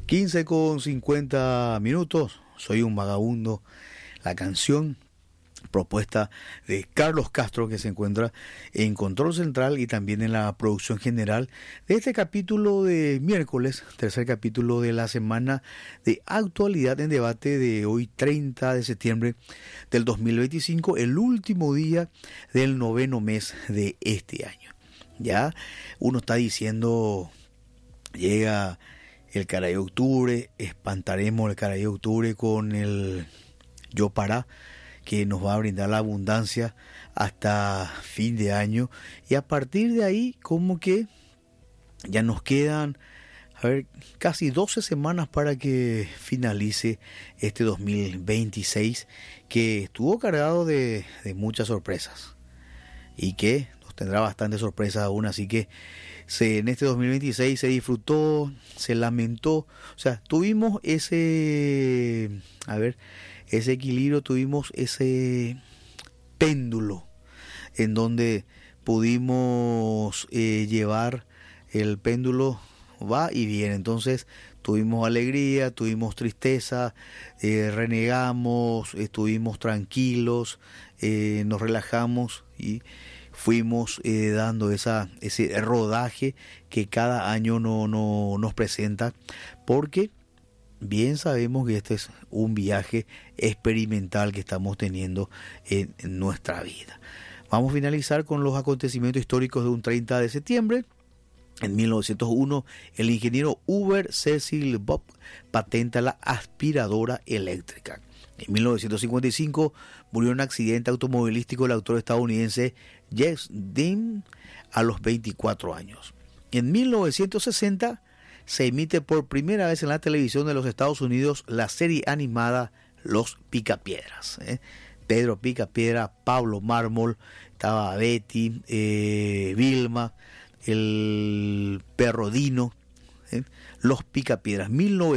15:50. Soy un vagabundo. La canción propuesta de Carlos Castro, que se encuentra en control central y también en la producción general de este capítulo de miércoles, tercer capítulo de la semana de actualidad en debate de hoy 30 de septiembre del 2025, el último día del 9º mes de este año. Ya uno está diciendo, llega el Caray Octubre, espantaremos el Caray Octubre con el Yo Pará, que nos va a brindar la abundancia hasta fin de año, y a partir de ahí como que ya nos quedan casi 12 semanas para que finalice este 2026, que estuvo cargado de muchas sorpresas y que nos tendrá bastante sorpresa aún. Así que en este 2026 se disfrutó, se lamentó, o sea, tuvimos ese equilibrio, tuvimos ese péndulo en donde pudimos llevar el péndulo, va y viene. Entonces tuvimos alegría, tuvimos tristeza, renegamos, estuvimos tranquilos, nos relajamos y fuimos dando ese rodaje que cada año nos presenta, porque bien sabemos que este es un viaje experimental que estamos teniendo en nuestra vida. Vamos a finalizar con los acontecimientos históricos de un 30 de septiembre. En 1901, el ingeniero Hubert Cecil Bob patenta la aspiradora eléctrica. En 1955 murió en un accidente automovilístico el autor estadounidense Jess Dean a los 24 años. En 1960 se emite por primera vez en la televisión de los Estados Unidos la serie animada Los Picapiedras. Pedro Picapiedra, Pablo Mármol, estaba Betty, Vilma, el perro Dino. Los Picapiedras,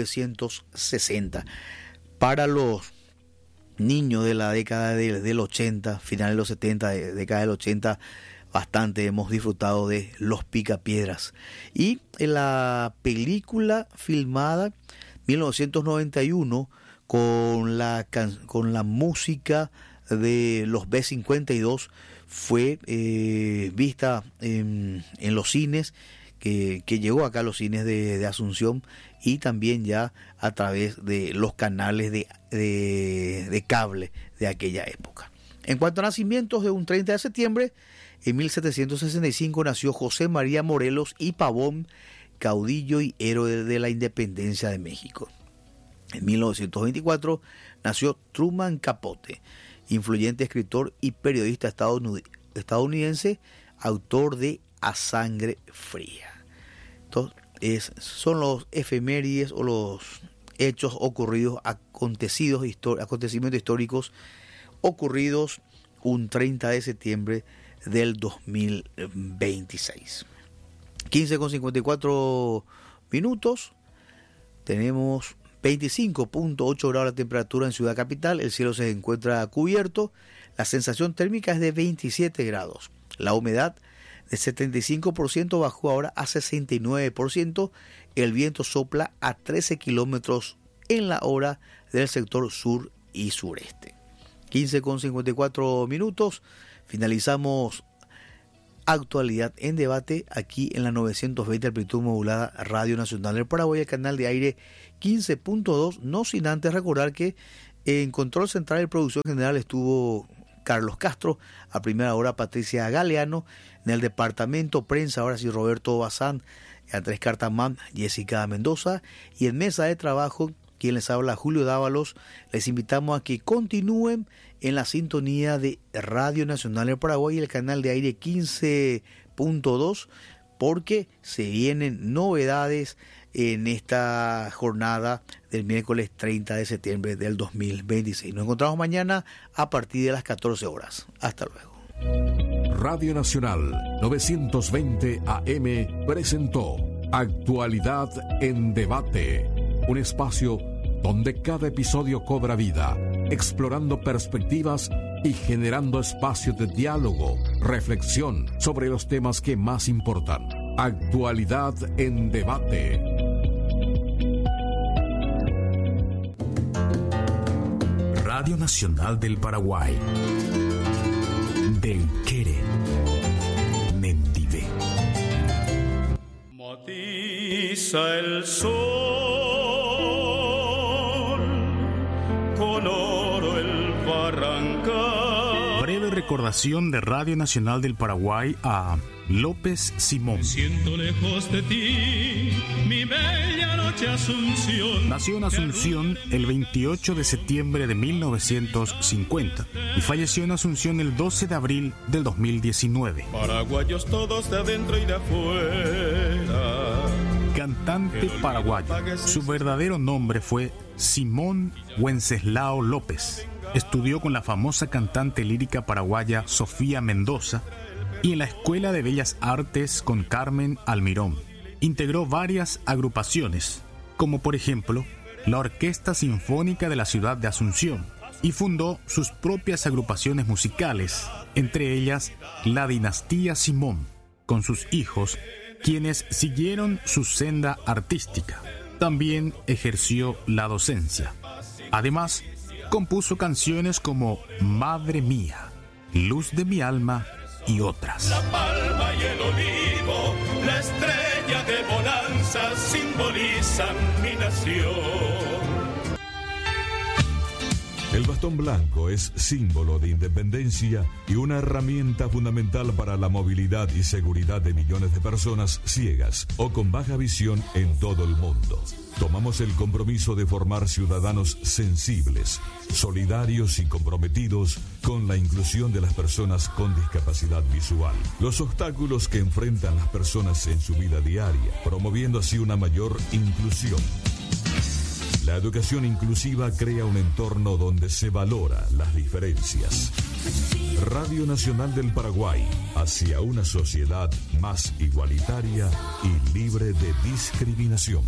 1960. Para los niños de la década del 80, finales de los 70, década del 80, bastante hemos disfrutado de Los Picapiedras. Y en la película filmada 1991 con la música de los B-52 fue vista en los cines, que llegó acá a los cines de Asunción, y también ya a través de los canales de cable de aquella época. En cuanto a nacimientos de un 30 de septiembre, en 1765 nació José María Morelos y Pavón, caudillo y héroe de la independencia de México. En 1924 nació Truman Capote, influyente escritor y periodista estadounidense, autor de A Sangre Fría. Entonces, son los efemérides o los hechos ocurridos, acontecimientos históricos ocurridos un 30 de septiembre del 2026. 15:54. Tenemos 25.8 grados la temperatura en Ciudad Capital. El cielo se encuentra cubierto. La sensación térmica es de 27 grados. La humedad de 75% bajó ahora a 69%. El viento sopla a 13 kilómetros en la hora del sector sur y sureste. 15:54. Finalizamos actualidad en debate aquí en la 920 amplitud modulada Radio Nacional del Paraguay, el canal de aire 15.2. No sin antes recordar que en control central de producción general estuvo Carlos Castro, a primera hora Patricia Galeano, en el departamento prensa ahora sí Roberto Bazán, Andrés Cartamán, Jessica Mendoza, y en mesa de trabajo quien les habla, Julio Dávalos. Les invitamos a que continúen en la sintonía de Radio Nacional del Paraguay y el canal de aire 15.2, porque se vienen novedades en esta jornada del miércoles 30 de septiembre del 2026. Nos encontramos mañana a partir de las 14 horas. Hasta luego. Radio Nacional 920 AM presentó Actualidad en Debate, un espacio donde cada episodio cobra vida, explorando perspectivas y generando espacios de diálogo, reflexión sobre los temas que más importan. Actualidad en Debate. Radio Nacional del Paraguay. Del Quere. Mendive. Matiza el sol, con oro el barrancal. Breve recordación de Radio Nacional del Paraguay a López Simón. Me siento lejos de ti, mi bella noche Asunción. Nació en Asunción el 28 de septiembre de 1950 y falleció en Asunción el 12 de abril del 2019. Paraguayos todos de adentro y de afuera. Cantante paraguayo. Su verdadero nombre fue Simón Wenceslao López. Estudió con la famosa cantante lírica paraguaya Sofía Mendoza y en la Escuela de Bellas Artes con Carmen Almirón. Integró varias agrupaciones, como por ejemplo la Orquesta Sinfónica de la ciudad de Asunción, y fundó sus propias agrupaciones musicales, entre ellas la Dinastía Simón, con sus hijos, quienes siguieron su senda artística. También ejerció la docencia. Además, compuso canciones como Madre Mía, Luz de mi alma y otras. La palma y el olivo, la estrella de bonanza simbolizan mi nación. El bastón blanco es símbolo de independencia y una herramienta fundamental para la movilidad y seguridad de millones de personas ciegas o con baja visión en todo el mundo. Tomamos el compromiso de formar ciudadanos sensibles, solidarios y comprometidos con la inclusión de las personas con discapacidad visual. Los obstáculos que enfrentan las personas en su vida diaria, promoviendo así una mayor inclusión. La educación inclusiva crea un entorno donde se valora las diferencias. Radio Nacional del Paraguay, hacia una sociedad más igualitaria y libre de discriminación.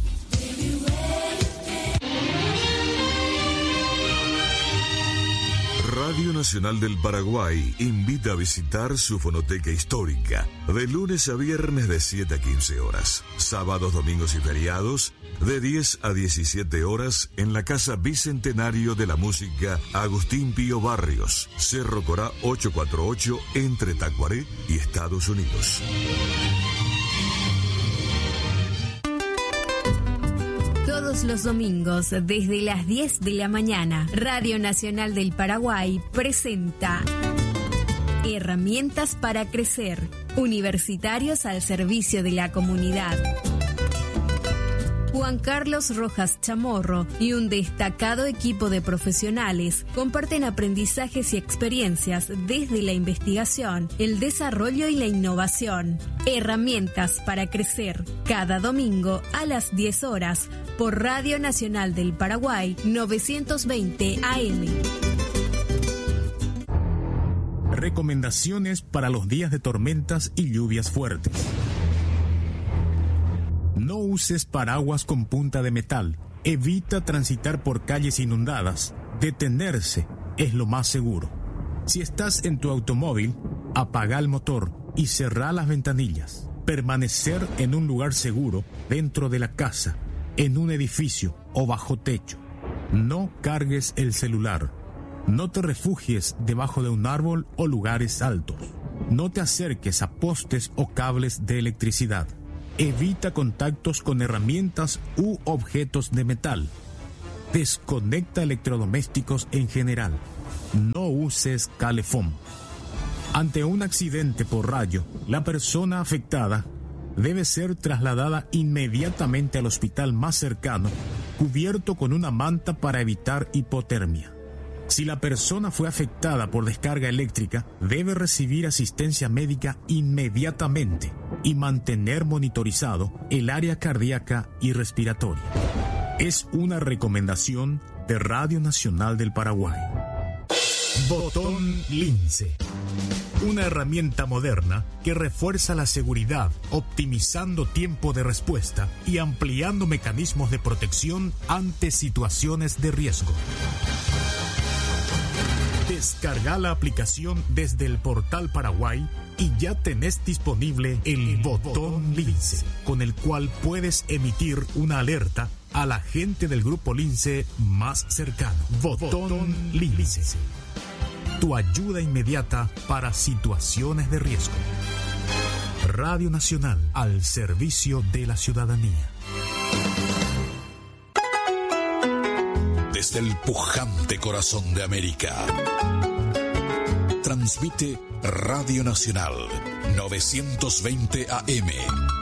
Radio Nacional del Paraguay invita a visitar su fonoteca histórica de lunes a viernes de 7 a 15 horas, sábados, domingos y feriados de 10 a 17 horas en la Casa Bicentenario de la Música Agustín Pío Barrios, Cerro Corá 848 entre Tacuaré y Estados Unidos. Todos los domingos, desde las 10 de la mañana, Radio Nacional del Paraguay presenta Herramientas para Crecer, universitarios al servicio de la comunidad. Juan Carlos Rojas Chamorro y un destacado equipo de profesionales comparten aprendizajes y experiencias desde la investigación, el desarrollo y la innovación. Herramientas para Crecer, cada domingo a las 10 horas por Radio Nacional del Paraguay 920 AM. Recomendaciones para los días de tormentas y lluvias fuertes. No uses paraguas con punta de metal. Evita transitar por calles inundadas. Detenerse es lo más seguro. Si estás en tu automóvil, apaga el motor y cerrá las ventanillas. Permanecer en un lugar seguro, dentro de la casa, en un edificio o bajo techo. No cargues el celular. No te refugies debajo de un árbol o lugares altos. No te acerques a postes o cables de electricidad. Evita contactos con herramientas u objetos de metal. Desconecta electrodomésticos en general. No uses calefón. Ante un accidente por rayo, la persona afectada debe ser trasladada inmediatamente al hospital más cercano, cubierto con una manta para evitar hipotermia. Si la persona fue afectada por descarga eléctrica, debe recibir asistencia médica inmediatamente y mantener monitorizado el área cardíaca y respiratoria. Es una recomendación de Radio Nacional del Paraguay. Botón Lince. Una herramienta moderna que refuerza la seguridad, optimizando tiempo de respuesta y ampliando mecanismos de protección ante situaciones de riesgo. Descarga la aplicación desde el portal Paraguay y ya tenés disponible el botón Lince, con el cual puedes emitir una alerta a la gente del Grupo Lince más cercano. Botón Lince. Tu ayuda inmediata para situaciones de riesgo. Radio Nacional, al servicio de la ciudadanía. Desde el pujante corazón de América, transmite Radio Nacional 920 AM.